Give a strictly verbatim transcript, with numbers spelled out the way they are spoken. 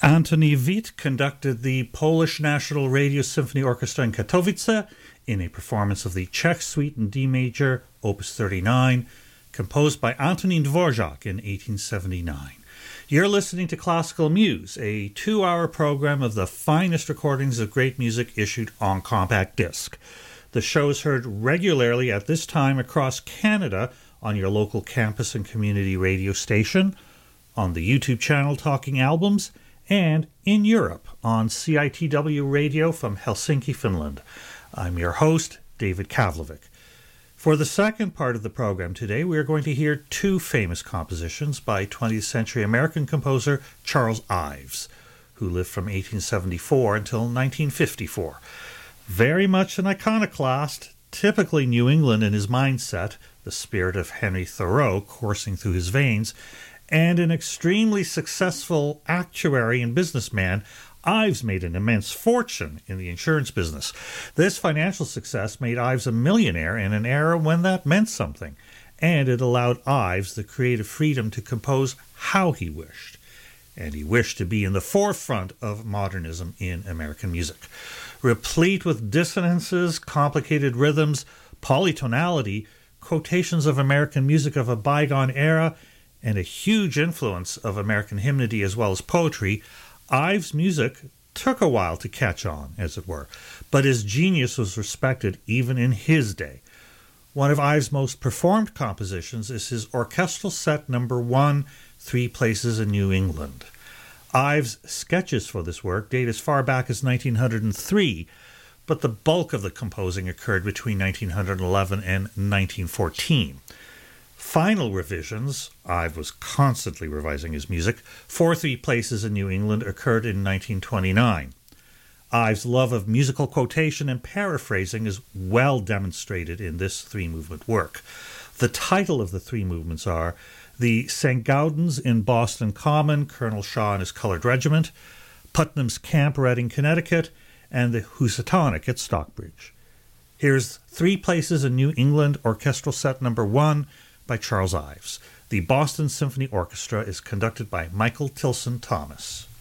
Antoni Witt conducted the Polish National Radio Symphony Orchestra in Katowice in a performance of the Czech Suite in D major, Opus thirty-nine, composed by Antonín Dvořák in eighteen seventy-nine. You're listening to Classical Muse, a two-hour program of the finest recordings of great music issued on compact disc. The show is heard regularly at this time across Canada on your local campus and community radio station, on the YouTube channel Talking Albums, and in Europe on C I T W Radio from Helsinki, Finland. I'm your host, David Kavlovic. For the second part of the program today, we are going to hear two famous compositions by twentieth century American composer Charles Ives, who lived from eighteen seventy-four until nineteen fifty-four. Very much an iconoclast, typically New England in his mindset, the spirit of Henry Thoreau coursing through his veins, and an extremely successful actuary and businessman, Ives made an immense fortune in the insurance business. This financial success made Ives a millionaire in an era when that meant something, and it allowed Ives the creative freedom to compose how he wished. And he wished to be in the forefront of modernism in American music. Replete with dissonances, complicated rhythms, polytonality, quotations of American music of a bygone era, and a huge influence of American hymnody as well as poetry, Ives' music took a while to catch on, as it were, but his genius was respected even in his day. One of Ives' most performed compositions is his orchestral set number one, Three Places in New England. Ives' sketches for this work date as far back as nineteen oh three, but the bulk of the composing occurred between nineteen eleven and nineteen fourteen. Final revisions, Ives was constantly revising his music, for Three Places in New England occurred in nineteen twenty-nine. Ives' love of musical quotation and paraphrasing is well demonstrated in this three-movement work. The title of the three movements are the Saint Gaudens in Boston Common, Colonel Shaw and His Colored Regiment, Putnam's Camp, Reading, Connecticut, and the Housatonic at Stockbridge. Here's Three Places in New England, orchestral set number one, by Charles Ives. The Boston Symphony Orchestra is conducted by Michael Tilson Thomas.